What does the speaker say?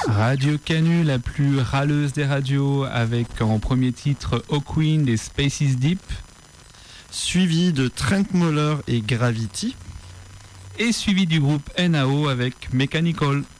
Radio Canu, la plus râleuse des radios, avec en premier titre Hawkwind et Spaces Deep. Suivi de Trent Moller et Gravity. Et suivi du groupe NAO avec Mechanical.